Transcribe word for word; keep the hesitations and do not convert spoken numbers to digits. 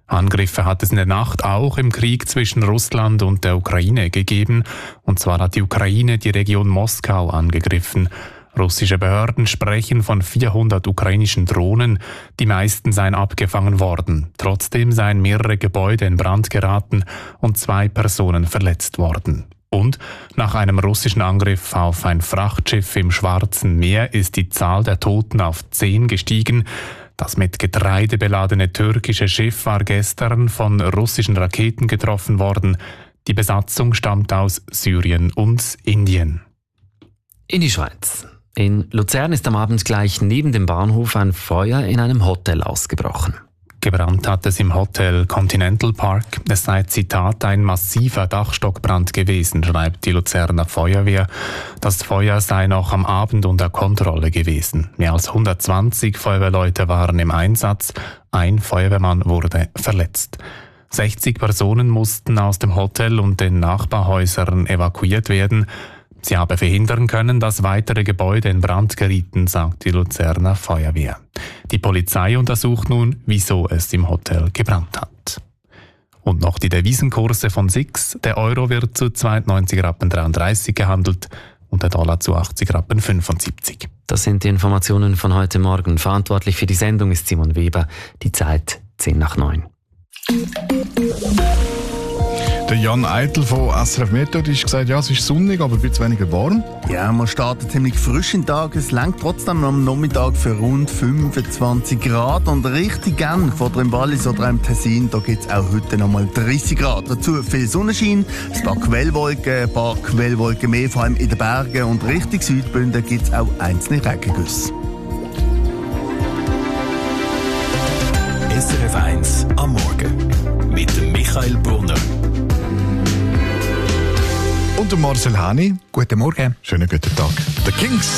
Angriffe hat es in der Nacht auch im Krieg zwischen Russland und der Ukraine gegeben. Und zwar hat die Ukraine die Region Moskau angegriffen. Russische Behörden sprechen von vierhundert ukrainischen Drohnen. Die meisten seien abgefangen worden. Trotzdem seien mehrere Gebäude in Brand geraten und zwei Personen verletzt worden. Und nach einem russischen Angriff auf ein Frachtschiff im Schwarzen Meer ist die Zahl der Toten auf zehn gestiegen. Das mit Getreide beladene türkische Schiff war gestern von russischen Raketen getroffen worden. Die Besatzung stammt aus Syrien und Indien. In die Schweiz. In Luzern ist am Abend gleich neben dem Bahnhof ein Feuer in einem Hotel ausgebrochen. Gebrannt hat es im Hotel Continental Park. Es sei, Zitat, ein massiver Dachstockbrand gewesen, schreibt die Luzerner Feuerwehr. Das Feuer sei noch am Abend unter Kontrolle gewesen. Mehr als hundertzwanzig Feuerwehrleute waren im Einsatz. Ein Feuerwehrmann wurde verletzt. sechzig Personen mussten aus dem Hotel und den Nachbarhäusern evakuiert werden. Sie habe verhindern können, dass weitere Gebäude in Brand gerieten, sagt die Luzerner Feuerwehr. Die Polizei untersucht nun, wieso es im Hotel gebrannt hat. Und noch die Devisenkurse von S I X. Der Euro wird zu zweiundneunzig Rappen dreiunddreißig gehandelt und der Dollar zu achtzig Rappen fünfundsiebzig. Das sind die Informationen von heute Morgen. Verantwortlich für die Sendung ist Simon Weber. Die Zeit zehn nach neun. Der Jan Eitel von S R F Meteo hat gesagt, ja, es ist sonnig, aber ein bisschen weniger warm. Ja, man startet ziemlich frisch in den Tag. Es reicht trotzdem am Nachmittag für rund fünfundzwanzig Grad. Und richtig gern vor dem Wallis oder im Tessin, da gibt es auch heute noch mal dreißig Grad. Dazu viel Sonnenschein, ein paar Quellwolken, ein paar Quellwolken mehr, vor allem in den Bergen. Und Richtung Südbünden gibt es auch einzelne Regengüsse. S R F eins am Morgen mit dem Michael Brunner. Und der Marcel Hani. Guten Morgen. Schönen guten Tag. The Kings.